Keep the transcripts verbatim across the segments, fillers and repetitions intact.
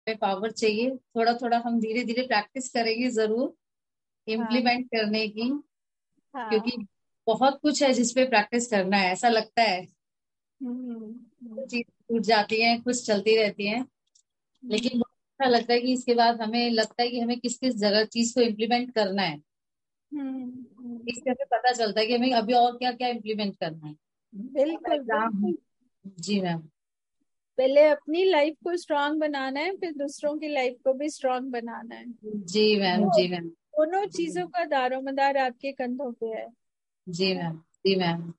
पे पावर चाहिए। थोड़ा थोड़ा हम धीरे धीरे प्रैक्टिस करेंगे जरूर हाँ। इम्प्लीमेंट करने की, हाँ। क्योंकि बहुत कुछ है जिसपे प्रैक्टिस करना है, ऐसा लगता है। हम्म। हम्म। कुछ चीज टूट जाती है, कुछ चलती रहती है, लेकिन हम्म। बहुत अच्छा लगता है कि इसके बाद हमें लगता है कि हमें किस किस जगह चीज को इम्प्लीमेंट करना है। हम्म। हम्म। इससे हमें पता चलता है कि हमें अभी और क्या क्या इम्प्लीमेंट करना है। बिल्कुल एग्जाम। बिल्कुल। जी मैम। पहले अपनी लाइफ को स्ट्रांग बनाना है, फिर दूसरों की लाइफ को भी स्ट्रांग बनाना है। जी मैम। तो जी मैम। दोनों चीजों का दारोमदार आपके कंधों पे है। जी ma'am. Ji ma'am.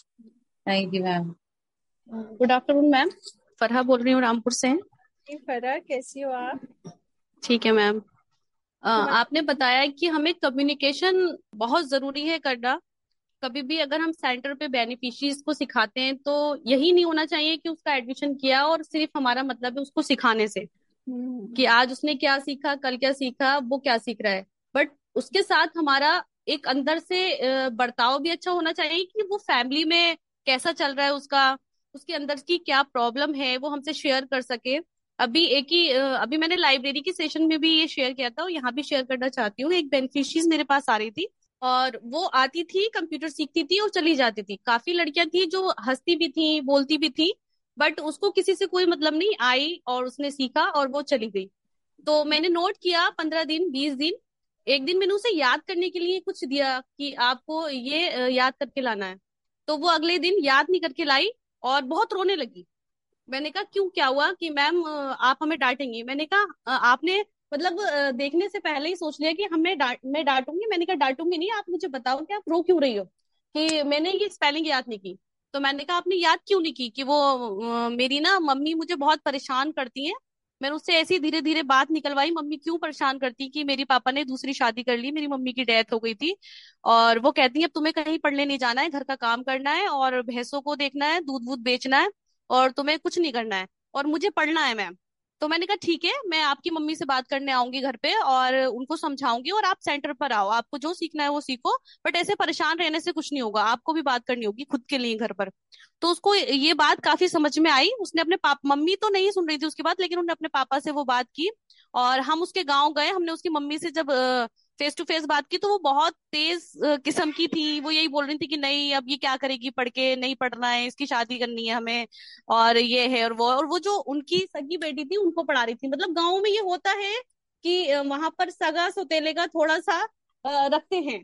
Thank you ma'am. Good afternoon ma'am. Farha बोल रही हूँ रामपुर से। ये फराह, कैसी हो आप? ठीक है मैम। अ, आपने तुम्हारा। बताया कि हमें कम्युनिकेशन बहुत जरूरी है करना। कभी भी अगर हम सेंटर पे बेनिफिशरीज को सिखाते हैं तो यही नहीं होना चाहिए कि उसका एडमिशन किया और सिर्फ हमारा मतलब है उसको सिखाने से, हम्म। कि आज उसने क्या सीखा, कल क्या सीखा, वो क्या सीख रहा है। बट उसके साथ हमारा एक अंदर से अ, बर्ताव भी अच्छा होना चाहिए कि वो फैमिली में कैसा चल रहा है उसका, उसके अंदर की क्या प्रॉब्लम है वो हमसे शेयर कर सके। अभी एक ही अ, अभी मैंने लाइब्रेरी की सेशन में भी ये शेयर किया था और यहाँ भी शेयर करना चाहती हूँ। एक बेनिफिशियरीज मेरे पास आ रही थी और वो आती थी, कंप्यूटर सीखती थी और चली जाती थी। काफी लड़कियां थी जो हंसती भी थी, बोलती भी थी, बट उसको किसी से कोई मतलब नहीं, आई और उसने सीखा और वो चली गई। तो मैंने नोट किया, पंद्रह दिन, बीस दिन। एक दिन मैंने उसे याद करने के लिए कुछ दिया कि आपको ये अ, याद करके लाना है। तो वो अगले दिन याद नहीं करके लाई और बहुत रोने लगी। मैंने कहा क्यों, क्या हुआ? कि मैम अ, आप हमें डांटेंगी। मैंने कहा "अ, आपने मतलब अ, देखने से पहले ही सोच लिया कि हमें डांट मैं डांटूंगी"। मैंने कहा डांटूंगी नहीं, आप मुझे बताओ कि आप रो क्यों रही हो, कि मैंने ये स्पेलिंग याद नहीं की। तो मैंने कहा आपने याद क्यों नहीं की? कि वो अ, मेरी ना मम्मी मुझे बहुत परेशान करती हैं। मैंने उससे ऐसी धीरे धीरे बात निकलवाई, मम्मी क्यों परेशान करती, कि मेरी पापा ने दूसरी शादी कर ली, मेरी मम्मी की डेथ हो गई थी और वो कहती है अब तुम्हें कहीं पढ़ने नहीं जाना है, घर का काम करना है और भैंसों को देखना है, दूध वूध बेचना है और तुम्हें कुछ नहीं करना है और मुझे पढ़ना है मैम। तो मैंने कहा ठीक है, मैं आपकी मम्मी से बात करने आऊंगी घर पे और उनको समझाऊंगी और आप सेंटर पर आओ, आपको जो सीखना है वो सीखो। बट ऐसे परेशान रहने से कुछ नहीं होगा, आपको भी बात करनी होगी खुद के लिए घर पर। तो उसको ये बात काफी समझ में आई। उसने अपने पापा, मम्मी तो नहीं सुन रही थी उसकी बात, लेकिन उन्होंने अपने पापा से वो बात की और हम उसके गांव गए। हमने उसकी मम्मी से जब फेस टू फेस बात की तो वो बहुत तेज अ, किस्म की थी। वो यही बोल रही थी कि नहीं अब ये क्या करेगी पढ़ के, नहीं पढ़ना है, इसकी शादी करनी है हमें और ये है और वो। और वो जो उनकी सगी बेटी थी उनको पढ़ा रही थी। मतलब गाँव में ये होता है कि वहां पर सगा सौतेले का थोड़ा सा अ, रखते हैं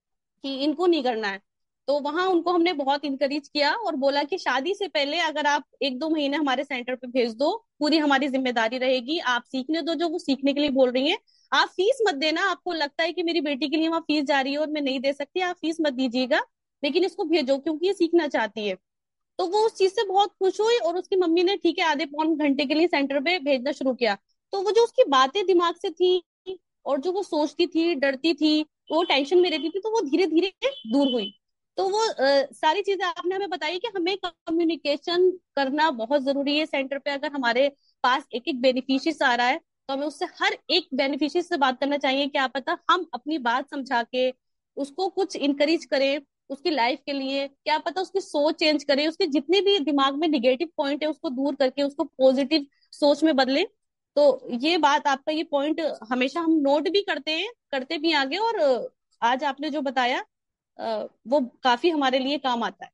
कि इनको नहीं करना है। तो वहां उनको हमने बहुत इंकरेज किया और बोला कि शादी से पहले अगर आप एक दो महीने हमारे सेंटर पे भेज दो, पूरी हमारी जिम्मेदारी रहेगी, आप सीखने दो जो वो सीखने के लिए बोल रही हैं। आप फीस मत देना, आपको लगता है कि मेरी बेटी के लिए वहां फीस जा रही है और मैं नहीं दे सकती, आप फीस मत दीजिएगा, लेकिन इसको भेजो क्योंकि ये सीखना चाहती है। तो वो उस चीज से बहुत खुश हुई और उसकी मम्मी ने ठीक है आधे पौन घंटे के लिए सेंटर पे भेजना शुरू किया। तो वो जो उसकी बातें दिमाग से थी और जो वो सोचती थी, डरती थी, वो टेंशन में रहती थी, तो वो धीरे धीरे दूर हुई। तो वो अ, सारी चीजें आपने हमें बताई कि हमें कम्युनिकेशन करना बहुत जरूरी है। सेंटर पे अगर हमारे पास एक एक बेनिफिशियरी आ रहा है तो हमें उससे हर एक बेनिफिशियरी से बात करना चाहिए। क्या पता हम अपनी बात समझा के उसको कुछ इंकरेज करें उसकी लाइफ के लिए, क्या पता उसकी सोच चेंज करे, उसके जितने भी दिमाग में निगेटिव पॉइंट है उसको दूर करके उसको पॉजिटिव सोच में बदले। तो ये बात, आपका ये पॉइंट हमेशा हम नोट भी करते हैं, करते भी आगे। और अ, आज आपने जो बताया अ, वो काफी हमारे लिए काम आता है।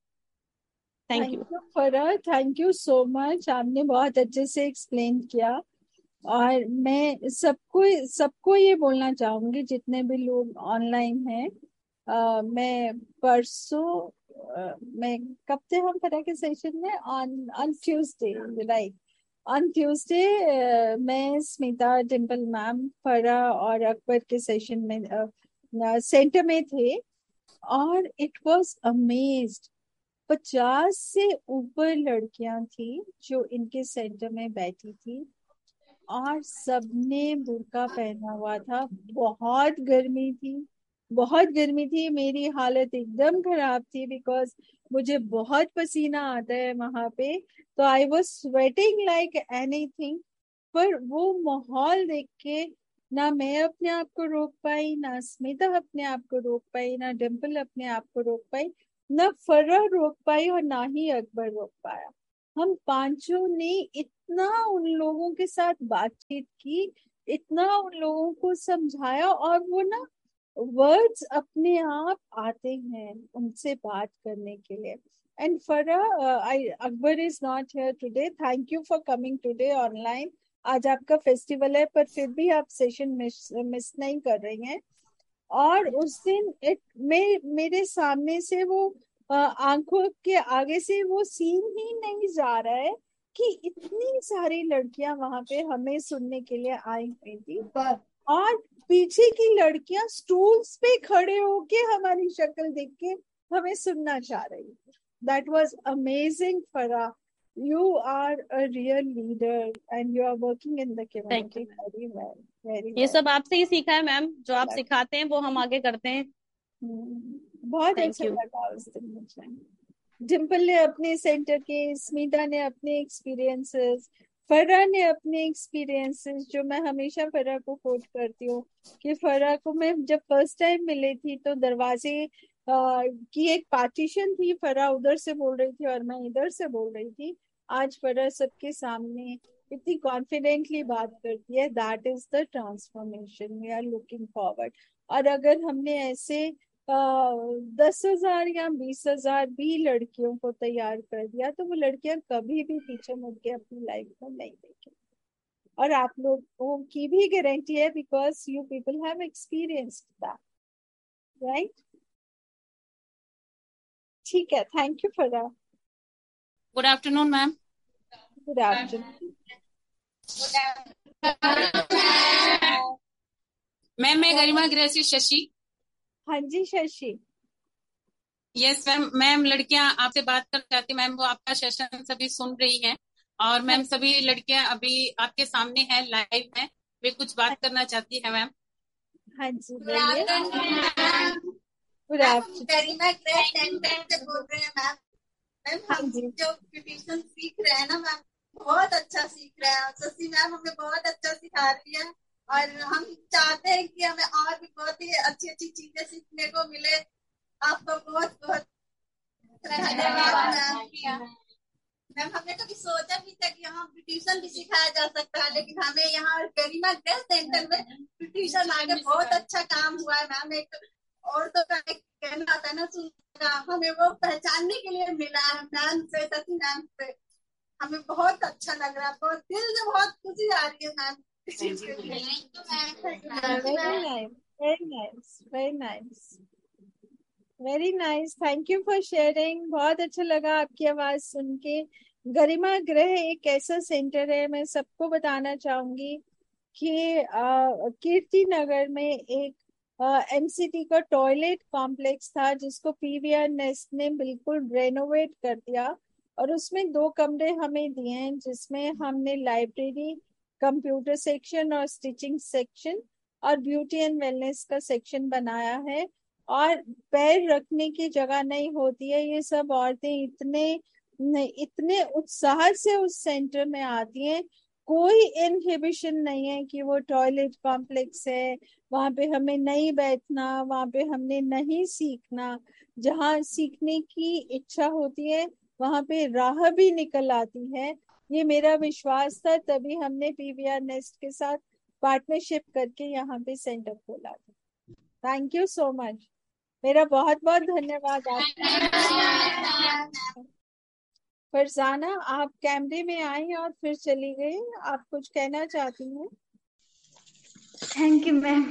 Thank thank you. You Farah, thank you so much, आपने बहुत अच्छे से एक्सप्लेन किया। और मैं सबको सबको ये बोलना चाहूंगी जितने भी लोग ऑनलाइन हैं। अ, मैं परसों अ, मैं कब थे हम फराह के सेशन में? On on Tuesday, right. On Tuesday मैं, स्मिता, डिम्पल मैम, फराह और अकबर के सेशन में सेंटर में थे। और इट वाज अमेज्ड, पचास से ऊपर लड़कियां थी जो इनके सेंटर में बैठी थी और सबने बुर्का पहना हुआ था। बहुत गर्मी थी, बहुत गर्मी थी, मेरी हालत एकदम खराब थी बिकॉज मुझे बहुत पसीना आता है वहां पे। तो I was sweating like anything. पर वो माहौल देख के ना मैं अपने आप को रोक पाई, ना स्मिता अपने आप को रोक पाई, ना डिम्पल अपने आप को रोक पाई, ना फर्रा रोक पाई और ना ही अकबर रोक पाया। हम पांचों ने इतना उन लोगों के साथ बातचीत की, इतना उन लोगों को समझाया, और वो ना वर्ड्स अपने आप आते हैं उनसे बात करने के लिए. एंड फरा, आई Akbar is not here today. Thank you for coming today online. आज आपका फेस्टिवल है पर फिर भी आप सेशन मिस मिस नहीं कर रही हैं. और उस दिन एक मे, मेरे सामने से वो अ, आंखों के आगे से वो सीन ही नहीं जा रहा है कि इतनी सारी लड़कियां वहां पे हमें सुनने के लिए आई हुई थी, और पीछे की लड़कियां स्टूल्स पे खड़े होके हमारी शक्ल देख के हमें सुनना चाह रही थी. दैट वाज अमेजिंग फरा. You are a real leader and you are working in the thank community you ma'am. very well, very ये well. सब आपसे ही सीखा है मैम, जो आप That- सिखाते हैं वो हम आगे करते हैं. हम्म, बहुत थैंक अच्छा यू. लगा उस दिन मुझे. डिम्पल ने अपने सेंटर के, स्मिता ने अपने एक्सपीरियंसेस, फरा ने अपने एक्सपीरियंसेस, जो मैं हमेशा फरा को कोट करती हूँ कि फरा को मैं जब फर्स्ट टाइम मिली थी तो दरवाजे आ, की एक पार्टीशन थी, फरा उधर से बोल रही थी और मैं इधर से बोल रही थी. आज फरा सबके सामने इतनी कॉन्फिडेंटली बात करती है. That is the transformation we are looking forward. और अगर हमने ऐसे दस हजार या बीस हजार भी लड़कियों को तैयार कर दिया तो वो लड़कियां कभी भी पीछे मुड़ के अपनी लाइफ में नहीं देखेंगी. और आप लोगों की भी गारंटी है, because you people have experienced that, right? ठीक है, thank you for that. Good afternoon ma'am. Good afternoon ma'am. मैं गरिमा गृहसी शशि. हाँ जी शशि. Yes ma'am. मैम लड़कियां आपसे बात करना चाहती मैम. वो आपका सेशन सभी सुन रही हैं और मैम सभी लड़कियां अभी आपके सामने हैं, लाइव हैं. वे कुछ बात करना चाहती है मैम. हाँ जी बोलिए. Good afternoon. गरिमा गृह सेंटर से बोल रहे हैं मैम. मैम हाँ हम जी. जो ब्यूटिशियन सीख रहे हैं ना मैम, बहुत अच्छा सीख रहे हैं. शशि मैम हमें बहुत अच्छा सिखा रही है और हम चाहते हैं कि हमें और भी बहुत ही अच्छी अच्छी चीजें सीखने को मिले. आपका बहुत बहुत धन्यवाद मैम. मैम हमने कभी सोचा भी था कि यहाँ ब्यूटिशियन भी सिखाया जा सकता है, लेकिन हमें यहाँ गरिमा गृह सेंटर में ब्यूटिशियन आके बहुत अच्छा काम हुआ है मैम. एक और तो कहना आता है ना, सुनना, हमें वो पहचानने के लिए मिला है मैम से, शशि मैम से. हमें बहुत अच्छा लग रहा है, बहुत दिल से बहुत खुशी आ रही है ma'am. Very nice, very nice, very nice, very nice. Thank you for sharing. बहुत अच्छा लगा आपकी आवाज सुन के. गरिमा गृह एक ऐसा सेंटर है, मैं सबको बताना चाहूंगी कि कीर्ति नगर में एक एमसीटी का टॉयलेट कॉम्प्लेक्स था जिसको पीवीआर नेस्ट ने बिल्कुल रेनोवेट कर दिया, और उसमें दो कमरे हमें दिए हैं जिसमें हमने लाइब्रेरी, कंप्यूटर सेक्शन और स्टिचिंग सेक्शन और ब्यूटी एंड वेलनेस का सेक्शन बनाया है. और पैर रखने की जगह नहीं होती है. ये सब औरतें इतने इतने उत्साह से उस सेंटर में आती हैं. कोई इनहिबिशन नहीं है कि वो टॉयलेट कॉम्प्लेक्स है, वहां पे हमें नहीं बैठना, वहां पे हमने नहीं सीखना. जहाँ सीखने की इच्छा होती है वहां पे राह भी निकल आती है. ये मेरा विश्वास था, तभी हमने पीवीआर नेस्ट के साथ पार्टनरशिप करके यहाँ पे सेंटर खोला था. Thank you so much. मेरा बहुत बहुत धन्यवाद आपका. फरजाना, आप कैमरे में आई और फिर चली गई. आप कुछ कहना चाहती हैं? Thank you ma'am.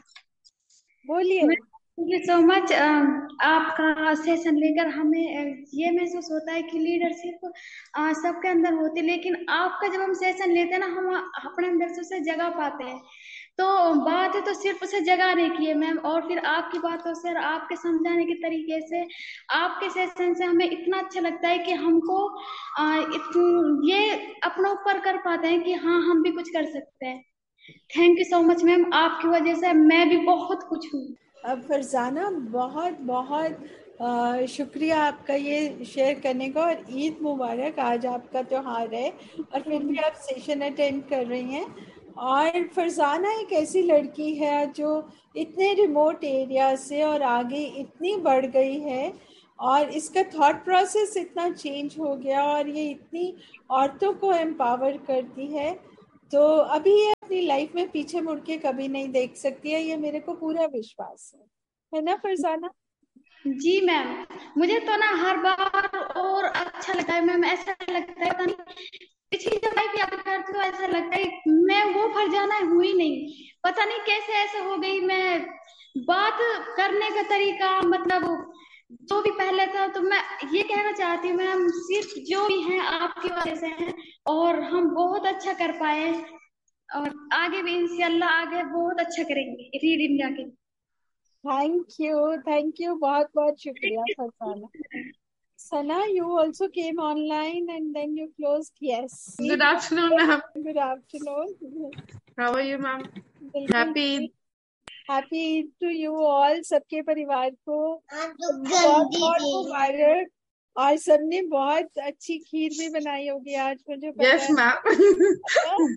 बोलिए. Thank you so much. आपका सेशन लेकर हमें ये महसूस होता है कि लीडरशिप सबके अंदर होती है, लेकिन आपका जब हम सेशन लेते हैं ना, हम अपने अंदर से उसे जगा पाते हैं. तो बात है तो सिर्फ उसे जगाने की है मैम, और फिर आपकी बातों से और आपके समझाने के तरीके से, आपके सेशन से हमें इतना अच्छा लगता है कि हमको आ, ये अपना ऊपर कर पाते हैं कि हाँ हम भी कुछ कर सकते हैं. Thank you so much ma'am. आपकी वजह से मैं भी बहुत कुछ हूँ. अब फरजाना, बहुत बहुत शुक्रिया आपका ये शेयर करने का, और ईद मुबारक. आज आपका त्योहार है और फिर भी आप सेशन अटेंड कर रही हैं. और फरजाना एक ऐसी लड़की है जो इतने रिमोट एरिया से और आगे इतनी बढ़ गई है, और इसका थॉट प्रोसेस इतना चेंज हो गया और ये इतनी औरतों को एम्पावर करती है, तो अभी ये अपनी लाइफ में पीछे मुड़ के कभी नहीं देख सकती है, ये मेरे को पूरा विश्वास है, है ना फरजाना? जी मैम, मुझे तो ना हर बार और अच्छा लगता है मैम। ऐसा लगता है पता नहीं पिछली जब लाइफ याद करती हूँ ऐसा लगता है मैं वो फरजाना हुई नहीं, पता नहीं कैसे ऐसे हो गई। मैं बात करने का तरीका मतलब जो भी पहले था, तो मैं ये कहना चाहती हूँ मैम सिर्फ जो भी हैं आपकी वजह से हैं और हम बहुत अच्छा कर पाए और आगे भी इंशाल्लाह आगे बहुत अच्छा करेंगे रीड इंडिया के। थैंक यू, थैंक यू, बहुत बहुत शुक्रिया Farzana. Sana, you also came online and then you closed. Yes. Good afternoon, ma'am. Good afternoon. How are you, ma'am? Happy Eid. Happy Eid to you all. सबके परिवार को बहुत बहुत मुबारक। और सबने बहुत अच्छी खीर भी बनाई होगी आज, मुझे पता Yes, है। ma'am.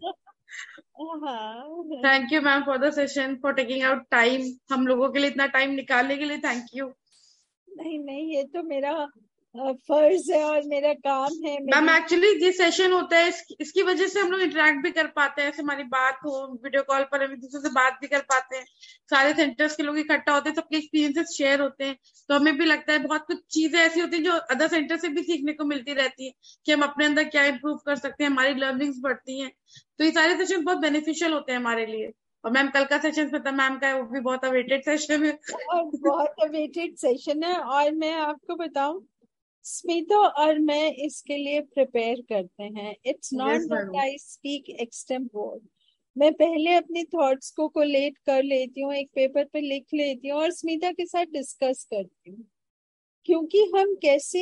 हाँ। Thank you, ma'am, for the session, for taking out time. हम लोगों के लिए इतना टाइम निकालने के लिए थैंक यू। नहीं नहीं, ये तो मेरा फर्ज है और मेरा काम है। मैम एक्चुअली ये सेशन होता है इस, इसकी वजह से हम लोग इंटरेक्ट भी कर पाते हैं, ऐसे हमारी बात हो वीडियो कॉल पर हम एक दूसरे से बात भी कर पाते हैं, सारे सेंटर्स के लोग इकट्ठा होते हैं, सबके एक्सपीरियंसेस शेयर होते हैं, तो हमें भी लगता है बहुत कुछ चीजें ऐसी होती हैं जो अदर सेंटर से भी सीखने को मिलती रहती है कि हम अपने अंदर क्या इम्प्रूव कर सकते हैं, हमारी लर्निंग्स बढ़ती हैं, तो ये सारे सेशन बहुत बेनिफिशियल होते हैं हमारे लिए। और मैम कल का सेशन पता मैम का है, वो भी बहुत अवेटेड सेशन है और बहुत अवेटेड सेशन है। और मैं आपको बताऊं, स्मिता और मैं इसके लिए प्रिपेयर करते हैं। It's not that I speak extempore. मैं पहले अपनी थॉट्स को कोलेट कर लेती हूँ, एक पेपर पे लिख लेती हूँ और स्मिता के साथ डिस्कस करती हूँ, क्योंकि हम कैसे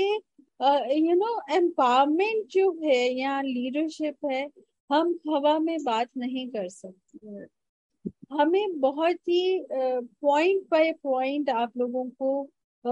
यू नो एम्पावरमेंट जो है या लीडरशिप है, हम हवा में बात नहीं कर सकते। हमें बहुत ही पॉइंट बाय पॉइंट आप लोगों को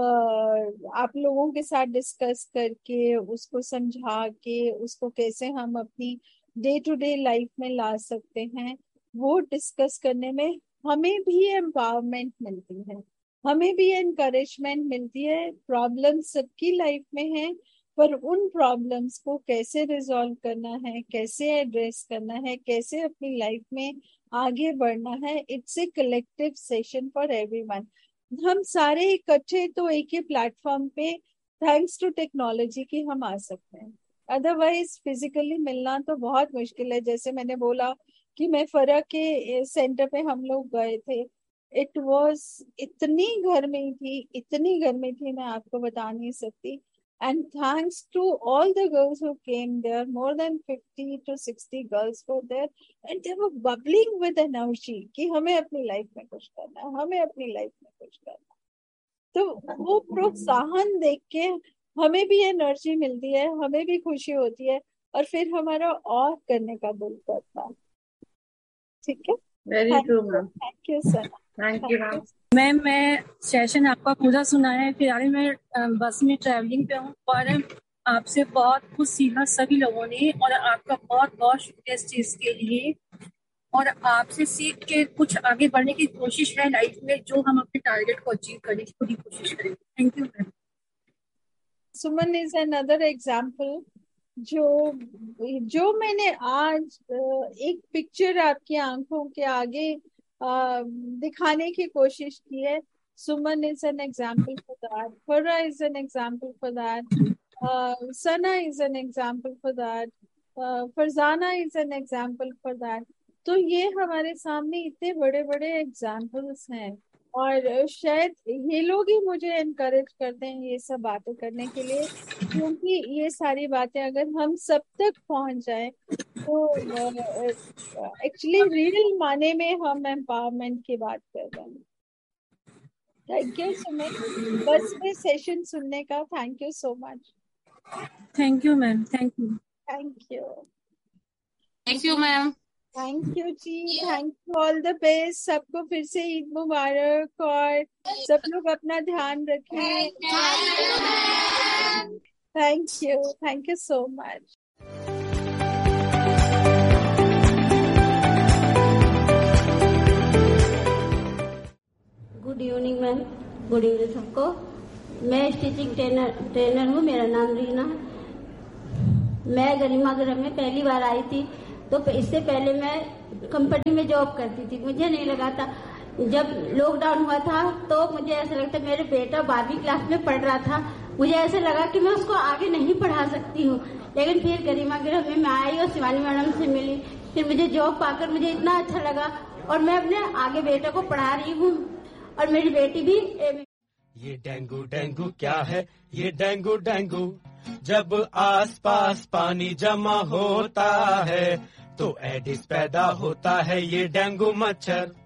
Uh, आप लोगों के साथ डिस्कस करके उसको समझा के उसको कैसे हम अपनी डे टू डे लाइफ में ला सकते हैं, वो डिस्कस करने में हमें भी एम्पावरमेंट मिलती है, हमें भी एनकरेजमेंट मिलती है। प्रॉब्लम सबकी लाइफ में है, पर उन प्रॉब्लम्स को कैसे रिजॉल्व करना है, कैसे एड्रेस करना है, कैसे अपनी लाइफ में आगे बढ़ना है, it's a collective session for everyone. हम सारे इकट्ठे तो एक ही प्लेटफॉर्म पे थैंक्स टू टेक्नोलॉजी की हम आ सकते हैं, अदरवाइज फिजिकली मिलना तो बहुत मुश्किल है। जैसे मैंने बोला कि मैं फरक के सेंटर पे हम लोग गए थे, इट वाज इतनी गर्मी थी, इतनी गर्मी थी, मैं आपको बता नहीं सकती। And thanks to all the girls who came there, more than fifty to sixty girls were there, and they were bubbling with energy कि हमें अपनी लाइफ में कुछ करना है, हमें अपनी लाइफ में कुछ करना है। तो वो प्रोत्साहन देख के हमें भी एनर्जी मिलती है, हमें भी खुशी होती है और फिर हमारा और करने का दिल करता है। ठीक है, very true ma'am, thank you sir, thank you ma'am. Ma'am मैं सेशन आपका पूरा सुना है, फिलहाल मैं बस में ट्रैवलिंग पे हूँ और आपसे बहुत कुछ सीखा सभी लोगों ने और आपका बहुत बहुत शुक्रिया इस चीज के लिए। और आपसे सीख के कुछ आगे बढ़ने की कोशिश है लाइफ में, जो हम अपने टारगेट को अचीव करने की पूरी कोशिश करेंगे। Thank you ma'am. Suman is another example जो जो मैंने आज एक पिक्चर आपकी आंखों के आगे Uh, दिखाने की कोशिश की है। सुमन is an example for that, फरा is an example for that, Sana is an example for that, Farzana is an example for that. तो ये हमारे सामने इतने बड़े बड़े एग्जाम्पल्स हैं और शायद ये लोग ही मुझे एनकरेज करते हैं ये सब बातें करने के लिए, क्योंकि ये सारी बातें अगर हम सब तक पहुंच जाए तो एक्चुअली रियल माने में हम एम्पावरमेंट की बात कर रहे हैं। थैंक यू सुमन, बस में सेशन सुनने का। Thank you so much. Thank you ma'am, thank you, thank you, thank you ma'am, thank you ji, thank you, all the best. सबको फिर से ईद मुबारक और सब लोग अपना ध्यान रखें। Thank you, thank you so much. Good evening ma'am, good evening सबको। मैं स्टिचिंग ट्रेनर ट्रेनर हूँ। मेरा नाम रीना है। मैं गरिमा गृह में पहली बार आई थी, तो इससे पहले मैं कंपनी में जॉब करती थी। मुझे नहीं लगा था, जब लॉकडाउन हुआ था तो मुझे ऐसा लगता, मेरे बेटा बारहवीं क्लास में पढ़ रहा था, मुझे ऐसा लगा कि मैं उसको आगे नहीं पढ़ा सकती हूँ। लेकिन फिर गरिमा गृह में मैं आई और शिवानी मैडम से मिली, फिर मुझे जॉब पाकर मुझे इतना अच्छा लगा और मैं अपने आगे बेटा को पढ़ा रही हूँ और मेरी बेटी भी। ये डेंगू डेंगू क्या है, ये डेंगू डेंगू जब आसपास पानी जमा होता है तो एडिस पैदा होता है। ये डेंगू मच्छर